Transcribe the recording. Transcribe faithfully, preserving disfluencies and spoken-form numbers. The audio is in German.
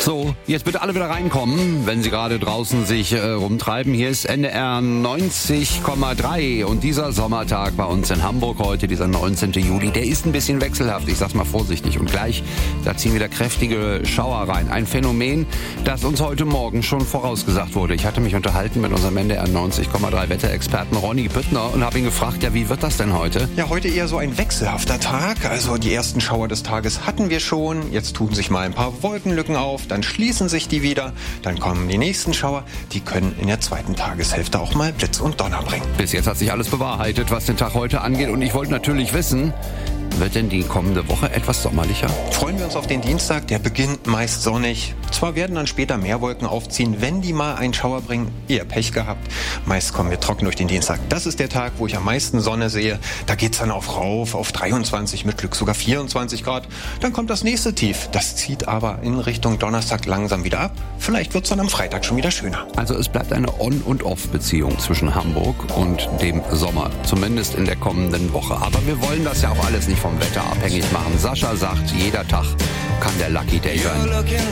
So, jetzt bitte alle wieder reinkommen, wenn Sie gerade draußen sich äh, rumtreiben. Hier ist N D R neunzig Komma drei und dieser Sommertag bei uns in Hamburg heute, dieser neunzehnten Juli, der ist ein bisschen wechselhaft, ich sag's mal vorsichtig. Und gleich, da ziehen wieder kräftige Schauer rein. Ein Phänomen, das uns heute Morgen schon vorausgesagt wurde. Ich hatte mich unterhalten mit unserem N D R neunzig Komma drei Wetterexperten Ronny Püttner und habe ihn gefragt, ja, wie wird das denn heute? Ja, heute eher so ein wechselhafter Tag. Also die ersten Schauer des Tages hatten wir schon. Jetzt tun sich mal ein paar Wolkenlücken auf, dann schließen sich die wieder, dann kommen die nächsten Schauer. Die können in der zweiten Tageshälfte auch mal Blitz und Donner bringen. Bis jetzt hat sich alles bewahrheitet, was den Tag heute angeht. Und ich wollte natürlich wissen, wird denn die kommende Woche etwas sommerlicher? Freuen wir uns auf den Dienstag, der beginnt meist sonnig. Zwar werden dann später mehr Wolken aufziehen, wenn die mal einen Schauer bringen, eher Pech gehabt. Meist kommen wir trocken durch den Dienstag. Das ist der Tag, wo ich am meisten Sonne sehe. Da geht's dann auf rauf, auf dreiundzwanzig, mit Glück sogar vierundzwanzig Grad. Dann kommt das nächste Tief. Das zieht aber in Richtung Donnerstag langsam wieder ab. Vielleicht wird's dann am Freitag schon wieder schöner. Also es bleibt eine On- und Off-Beziehung zwischen Hamburg und dem Sommer. Zumindest in der kommenden Woche. Aber wir wollen das ja auch alles nicht vom Wetter abhängig machen. Sascha sagt, jeder Tag kann der Lucky Day sein.